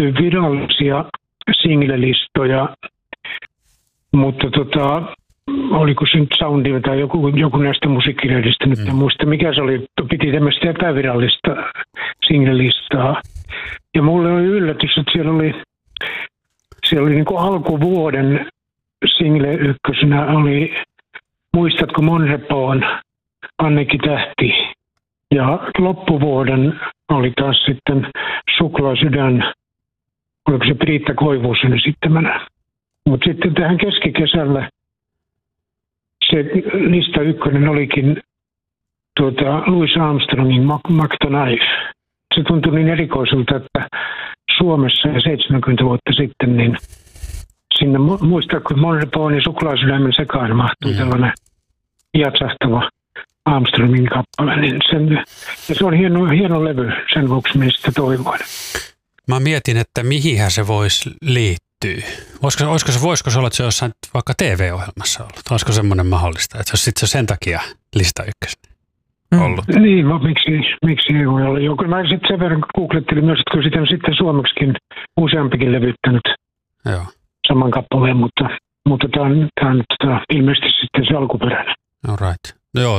löytyy virallisia singlelistoja, mutta oliko se nyt Soundi tai joku näistä musiikkilehdistä, nyt en muista mikä se oli, piti tämmöistä epävirallista singlelistaa. Ja mulle oli yllätys, että siellä oli niin kuin alkuvuoden single ykkösenä oli, muistatko Monrepoon Anneki Tähti, ja loppuvuoden oli taas sitten Suklaasydän, oliko se Priitta Koivusen esittämänä. Mutta sitten tähän keskikesällä se lista ykkönen olikin Louis Armstrongin Mac the Knife. Se tuntui niin erikoiselta, että Suomessa 70 vuotta sitten, niin sinne muistatko Monrepoon ja Suklaasydämen sekaan mahtui tällainen jatsahtava Armstrongin kappale. Niin ja se on hieno levy, sen vuoksi minä sitä toivoin. Mä mietin, että mihinhän se voisi liittyä. Voisiko se olla, että se jossain vaikka TV-ohjelmassa ollut? Olisiko semmoinen mahdollista, että se olisi sen takia lista ykkösen ollut? Niin, miksi ei voi olla. Joku, mä sitten sen verran googlettelin myös, että kyllä sitä on sitten suomeksikin useampikin levyttänyt saman kappaleen, mutta tämä on ilmeisesti sitten se alkuperäinen. All right. Joo.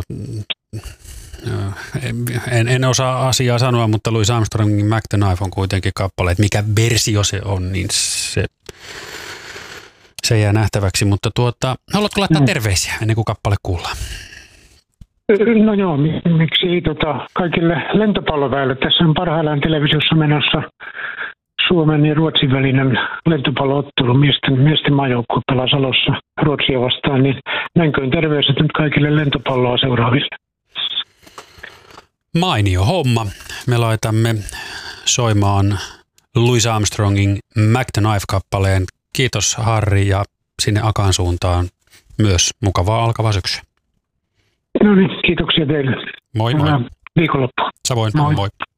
En osaa asiaa sanoa, mutta Louis Armstrongin Mac the Knife on kuitenkin kappale, että mikä versio se on, niin se jää nähtäväksi. Mutta haluatko laittaa terveisiä ennen kuin kappale kuullaan? No joo, miksi ei kaikille lentopalloväelle. Tässä on parhaillaan televisiossa menossa Suomen ja Ruotsin välinen lentopalloottelu. Miesten maajoukkue pelaa Salossa Ruotsia vastaan, niin näinköön terveiset nyt kaikille lentopalloa seuraaville. Mainio homma. Me laitamme soimaan Louis Armstrongin Mac the Knife-kappaleen. Kiitos Harri ja sinne Akaan suuntaan myös mukavaa alkavaa syksyä. No niin, kiitoksia teille. Moi moi. Viikonloppu. Samoin, moi.